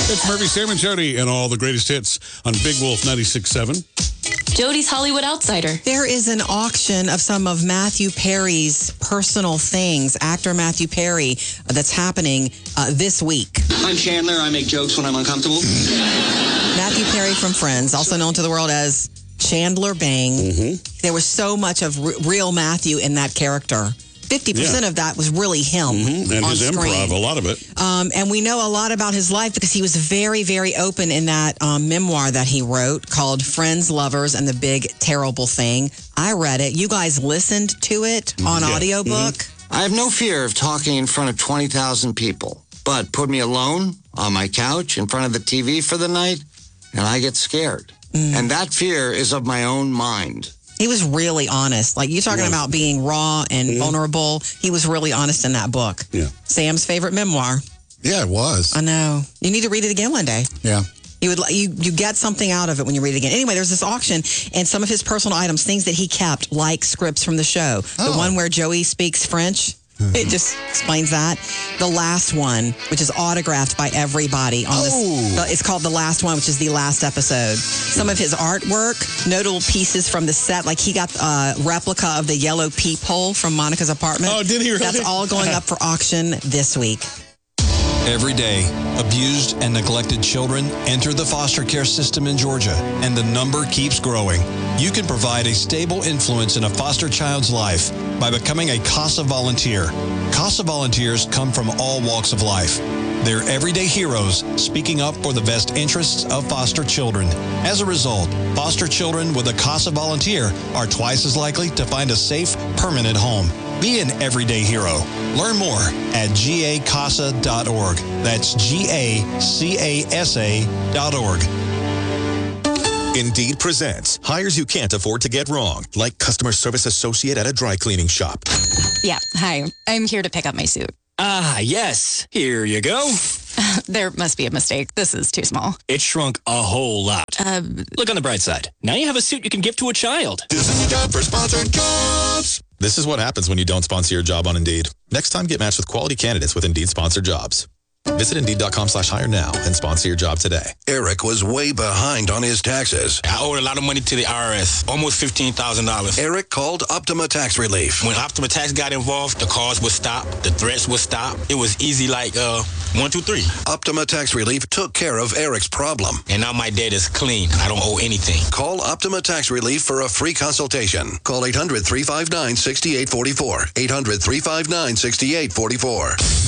It's Murphy, Sam, and Jody, and all the greatest hits on Big Wolf 96.7. Jody's Hollywood Outsider. There is an auction of some of Matthew Perry's personal things, actor Matthew Perry, that's happening this week. I'm Chandler. I make jokes when I'm uncomfortable. Matthew Perry from Friends, also known to the world as Chandler Bing. Mm-hmm. There was so much of real Matthew in that character. 50% of that was really him and on his screen. improv, a lot of it. And we know a lot about his life because he was very, very open in that memoir that he wrote called Friends, Lovers, and the Big Terrible Thing. I read it. You guys listened to it on audiobook. I have no fear of talking in front of 20,000 people, but put me alone on my couch in front of the TV for the night, and I get scared. And that fear is of my own mind. He was really honest. Like, you're talking about being raw and vulnerable. He was really honest in that book. Yeah. Sam's favorite memoir. Yeah, it was. I know. You need to read it again one day. Yeah. You get something out of it when you read it again. Anyway, there's this auction, and some of his personal items, things that he kept, like scripts from the show. The one where Joey speaks French. It just explains that. The last one, which is autographed by everybody on this. It's called The Last One, which is the last episode. Some of his artwork, notable pieces from the set, like he got a replica of the yellow peephole from Monica's apartment. Oh, did he really? That's all going up for auction this week. Every day, abused and neglected children enter the foster care system in Georgia, and the number keeps growing. You can provide a stable influence in a foster child's life by becoming a CASA volunteer. CASA volunteers come from all walks of life. They're everyday heroes speaking up for the best interests of foster children. As a result, foster children with a CASA volunteer are twice as likely to find a safe, permanent home. Be an everyday hero. Learn more at gacasa.org. That's GACASA.org. Indeed presents hires you can't afford to get wrong, like customer service associate at a dry cleaning shop. Yeah, hi. I'm here to pick up my suit. Ah, yes. Here you go. There must be a mistake. This is too small. It shrunk a whole lot. Look on the bright side. Now you have a suit you can give to a child. This is a job for sponsored jobs. This is what happens when you don't sponsor your job on Indeed. Next time, get matched with quality candidates with Indeed sponsored jobs. Visit Indeed.com/hire now and sponsor your job today. Eric was way behind on his taxes. I owed a lot of money to the IRS, almost $15,000. Eric called Optima Tax Relief. When Optima Tax got involved, the calls would stop, the threats would stop. It was easy like 1, 2, 3. Optima Tax Relief took care of Eric's problem. And now my debt is clean. I don't owe anything. Call Optima Tax Relief for a free consultation. Call 800-359-6844. 800-359-6844.